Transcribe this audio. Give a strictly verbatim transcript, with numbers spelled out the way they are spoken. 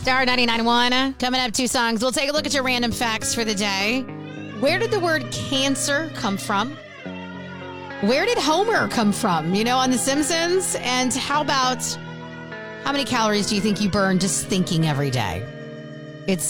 Star ninety-nine point one. Coming up, two songs. We'll take a look at your random facts for the day. Where did the word cancer come from? Where did Homer come from? You know, on The Simpsons? And how about how many calories do you think you burn just thinking every day?